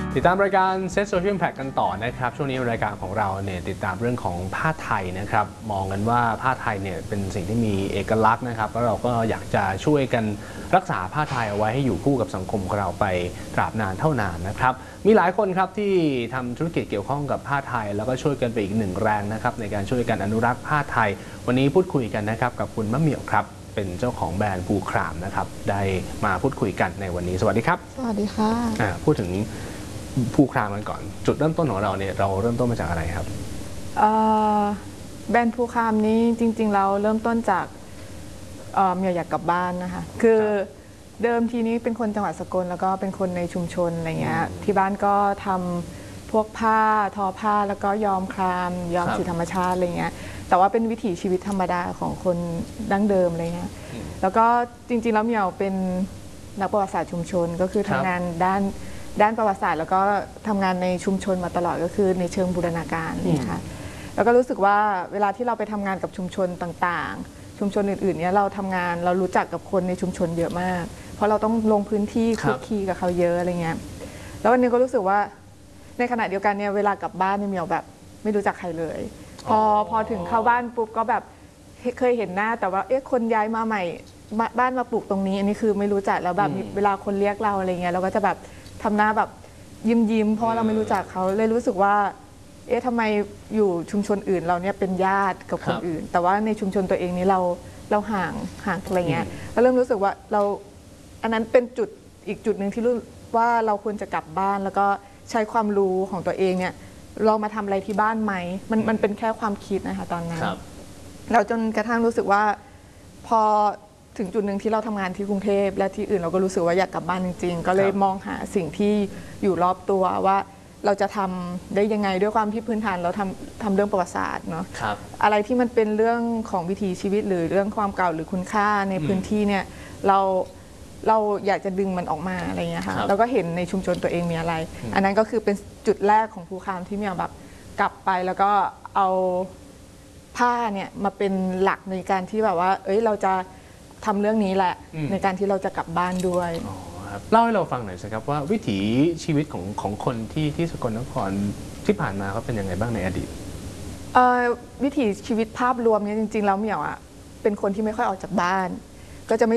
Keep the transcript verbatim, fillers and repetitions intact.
ติดตามรายการเซ็ตโซเชียลแพคกันต่อนะครับช่วงนี้รายการของเราเนี่ยติดตามเรื่องของผ้าไทยนะครับมองกันว่าผ้าไทยเนี่ยเป็นสิ่งที่มีเอกลักษณ์นะครับแล้วเราก็อยากจะช่วยกันรักษาผ้าไทยเอาไว้ให้อยู่คู่กับสังคมของเราไปตราบนานเท่านานนะครับมีหลายคนครับที่ทำธุรกิจเกี่ยวข้องกับผ้าไทยแล้วก็ช่วยกันไปอีกหนึ่งแรงนะครับในการช่วยกันอนุรักษ์ผ้าไทยวันนี้พูดคุยกันนะครับกับคุณมะเหมี่ยวครับเป็นเจ้าของแบรนด์ภูครามนะครับได้มาพูดคุยกันในวันนี้สวัสดีครับสวัสดีค่ะพูดถึงภูครามกันก่อนจุดเริ่มต้นของเราเนี่ยเราเริ่มต้นมาจากอะไรครับแบรนด์ภูครามนี้จริงๆเราเริ่มต้นจากเมียอยากกลับบ้านนะคะคือเดิมทีนี้เป็นคนจังหวัดสกลแล้วก็เป็นคนในชุมชนอะไรเงี้ยที่บ้านก็ทำพวกผ้าทอผ้าแล้วก็ย้อมครามย้อมสีธรรมชาติอะไรเงี้ยแต่ว่าเป็นวิถีชีวิตธรรมดาของคนดั้งเดิมอะไรเงี้ยแล้วก็จริงๆแล้วเมียวเป็นนักประวัติศาสตร์ชุมชนก็คือทำงานด้านด้านประวัติศาสตร์แล้วก็ทำงานในชุมชนมาตลอดก็คือในเชิงบูรณาการนี่ค่ะแล้วก็รู้สึกว่าเวลาที่เราไปทำงานกับชุมชนต่างๆชุมชนอื่นๆเนี่ยเราทำงานเรารู้จักกับคนในชุมชนเยอะมากเพราะเราต้องลงพื้นที่คลุกคลีกับเขาเยอะอะไรเงี้ยแล้ววันนี้ก็รู้สึกว่าในขณะเดียวกันเนี่ยเวลากลับบ้านเนี่ยเมียวแบบไม่รู้จักใครเลยพอพอถึงเข้าบ้านปุ๊บก็แบบเคยเห็นหน้าแต่ว่าเอ๊ะคนย้ายมาใหม่บ้านมาปลูกตรงนี้อันนี้คือไม่รู้จักแล้วแบบเวลาคนเรียกเราอะไรเงี้ยเราก็จะแบบทำหน้าแบบยิ้มยิ้มเพราะเราไม่รู้จักเขาเลยรู้สึกว่าเอ๊ะทำไมอยู่ชุมชนอื่นเราเนี่ยเป็นญาติกับคนอื่นแต่ว่าในชุมชนตัวเองนี้เราเราห่างห่างอะไรเงี้ยก็เริ่มรู้สึกว่าเราอันนั้นเป็นจุดอีกจุดหนึ่งที่รู้ว่าเราควรจะกลับบ้านแล้วก็ใช้ความรู้ของตัวเองเนี่ยเรามาทำอะไรที่บ้านไหมมันมันเป็นแค่ความคิดนะคะตอนนั้นเราจนกระทั่งรู้สึกว่าพอถึงจุดหนึ่งที่เราทำงานที่กรุงเทพและที่อื่นเราก็รู้สึกว่าอยากกลับบ้านจริงๆก็เลยมองหาสิ่งที่อยู่รอบตัวว่าเราจะทำได้ยังไงด้วยความที่พื้นฐานเราทำทำเรื่องประวัติศาสตร์เนาะอะไรที่มันเป็นเรื่องของวิถีชีวิตหรือเรื่องความเก่าหรือคุณค่าในพื้นที่เนี่ยเราเราอยากจะดึงมันออกมาอะไรเงี้ยค่ะแล้วก็เห็นในชุมชนตัวเองมีอะไรอันนั้นก็คือเป็นจุดแรกของภูครามที่เมียแบบกลับไปแล้วก็เอาผ้าเนี่ยมาเป็นหลักในการที่แบบว่าเอ้ยเราจะทำเรื่องนี้แหละในการที่เราจะกลับบ้านด้วยเล่าให้เราฟังหน่อยสิครับว่าวิถีชีวิตของของคนที่ที่สกลนครที่ผ่านมาเขาเป็นยังไงบ้างในอดีตวิถีชีวิตภาพรวมเนี่ยจริงๆแล้วเมียวอ่ะเป็นคนที่ไม่ค่อยออกจากบ้านก็จะไม่